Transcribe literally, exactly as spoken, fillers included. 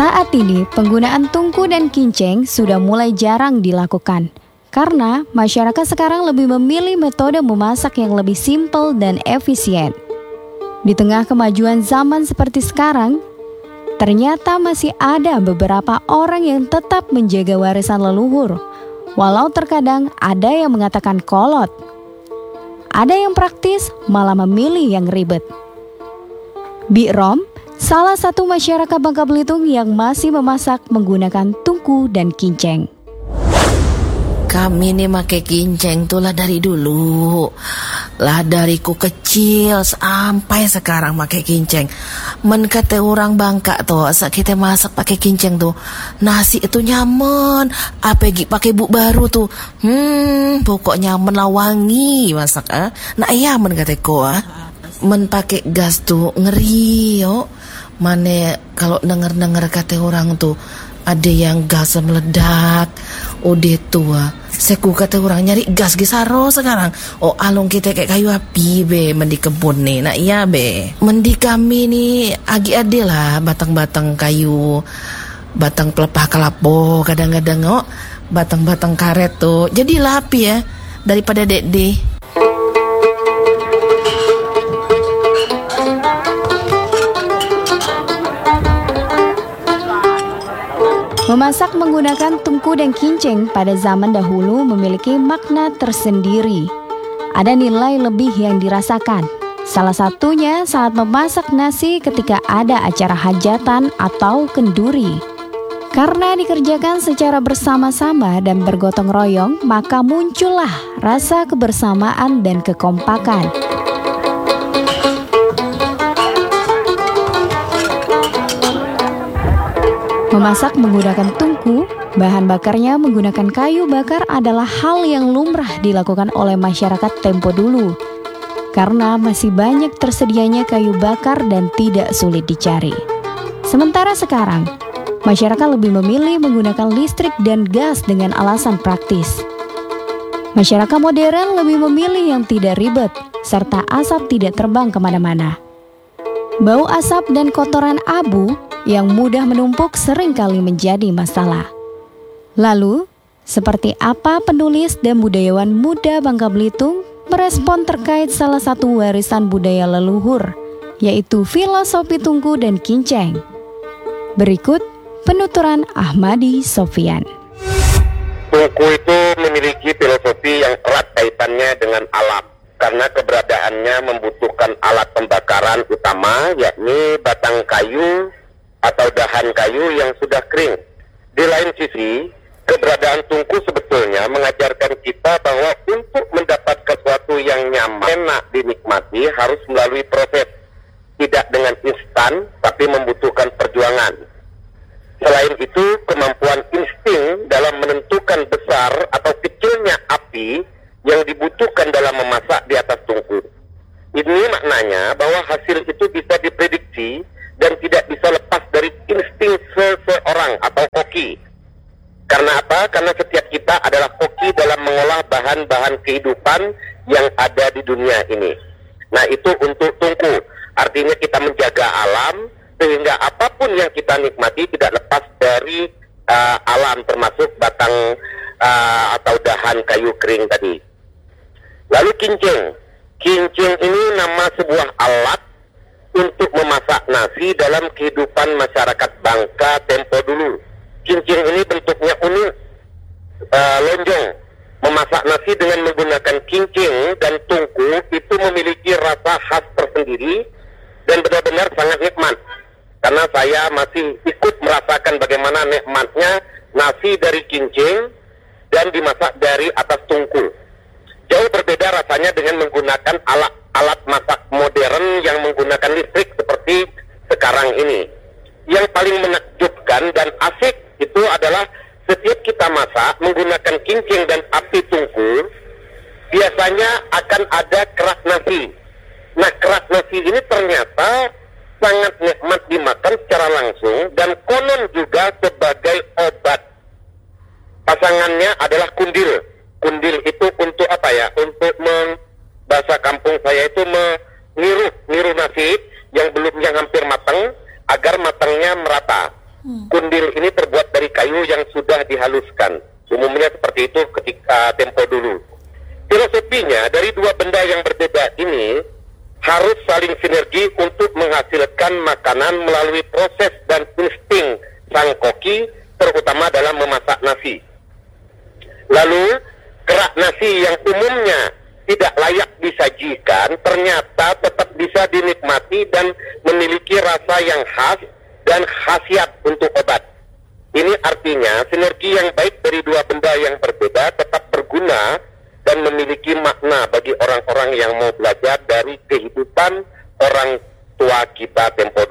Saat ini, penggunaan tungku dan kinceng sudah mulai jarang dilakukan karena masyarakat sekarang lebih memilih metode memasak yang lebih simpel dan efisien. Di tengah kemajuan zaman seperti sekarang, ternyata masih ada beberapa orang yang tetap menjaga warisan leluhur, walau terkadang ada yang mengatakan kolot. Ada yang praktis malah memilih yang ribet. Bi Rom, salah satu masyarakat Bangka Belitung yang masih memasak menggunakan tungku dan kinceng. Kami nih make kinceng tuh lah dari dulu. Lah dariku kecil sampai sekarang make kinceng. Men kata orang Bangka tuh, saat kita masak pakai kinceng tuh, nasi itu nyaman. Apalagi pakai buk baru tuh. Hmm, pokoknya nyaman lah, wangi masak ah. Nah iya men kataku ah. Men pakai gas tuh ngeri yo. Mana kalau denger-denger kata orang tuh ada yang gas meledak. Udah tua seku kata orang nyari gas gisaro sekarang. Oh alung kita kayak kayu api be mendi kebun nih. Nah iya be, mendi kami nih agi ade lah batang-batang kayu, batang pelepah kelapo kadang-kadang oh batang-batang karet tuh. Jadi lah api ya daripada dede. Memasak menggunakan tungku dan kinceng pada zaman dahulu memiliki makna tersendiri. Ada nilai lebih yang dirasakan. Salah satunya saat memasak nasi ketika ada acara hajatan atau kenduri. Karena dikerjakan secara bersama-sama dan bergotong royong, maka muncullah rasa kebersamaan dan kekompakan. Memasak menggunakan tungku, bahan bakarnya menggunakan kayu bakar adalah hal yang lumrah dilakukan oleh masyarakat tempo dulu. Karena masih banyak tersedianya kayu bakar dan tidak sulit dicari. Sementara sekarang, masyarakat lebih memilih menggunakan listrik dan gas dengan alasan praktis. Masyarakat modern lebih memilih yang tidak ribet, serta asap tidak terbang kemana-mana. Bau asap dan kotoran abu yang mudah menumpuk seringkali menjadi masalah. Lalu, seperti apa penulis dan budayawan muda Bangka Belitung merespon terkait salah satu warisan budaya leluhur, yaitu filosofi tungku dan kinceng? Berikut penuturan Ahmadi Sofyan. Tungku itu memiliki filosofi yang erat kaitannya dengan alam, karena keberadaannya membutuhkan alat pembakaran utama, yakni batang kayu atau dahan kayu yang sudah kering. Di lain sisi, keberadaan tungku sebetulnya mengajarkan kita bahwa untuk mendapatkan sesuatu yang nyaman, enak dinikmati harus melalui proses, tidak dengan instan, tapi membutuhkan perjuangan. Selain itu, kemampuan insting dalam menentukan besar atau kecilnya api yang dibutuhkan dalam memasak di atas tungku. Ini maknanya bahwa hasil itu bisa diprediksi dan tidak bisa lepas dari insting seseorang atau koki. Karena apa? Karena setiap kita adalah koki dalam mengolah bahan-bahan kehidupan yang ada di dunia ini. Nah itu untuk tungku. Artinya kita menjaga alam sehingga apapun yang kita nikmati tidak lepas dari uh, alam, termasuk batang uh, atau dahan kayu kering tadi. Lalu kinceng. Kinceng ini nama sebuah alat untuk memasak nasi dalam kehidupan masyarakat Bangka tempo dulu. Kinceng ini bentuknya unik, uh, lonjong. Memasak nasi dengan menggunakan kinceng dan tungku itu memiliki rasa khas tersendiri dan benar-benar sangat nikmat. Karena saya masih ikut merasakan bagaimana nikmatnya nasi dari kinceng dan dimasak dari atas tungku. Jauh berbeda rasanya dengan menggunakan alat alat masak modern yang menggunakan listrik seperti sekarang ini. Yang paling menakjubkan dan asik itu adalah setiap kita masak menggunakan kinceng dan api tungku, biasanya akan ada kerak nasi. Nah, kerak nasi ini ternyata sangat nikmat dimakan secara langsung dan konon juga sebagai obat. Pasangannya adalah kundil. Kundil itu untuk apa ya? Untuk meng, bahasa kampung saya itu meniru niru nasi yang belum yang hampir matang agar matangnya merata. Kundil ini terbuat dari kayu yang sudah dihaluskan. Umumnya seperti itu ketika tempo dulu. Filosofinya, dari dua benda yang berbeda ini harus saling sinergi untuk menghasilkan makanan melalui proses dan insting sang koki, terutama dalam memasak nasi. Lalu, kerak nasi yang umumnya tidak layak disajikan ternyata tetap bisa dinikmati dan memiliki rasa yang khas dan khasiat untuk obat. Ini artinya sinergi yang baik dari dua benda yang berbeda tetap berguna dan memiliki makna bagi orang-orang yang mau belajar dari kehidupan orang tua kita tempo dulu.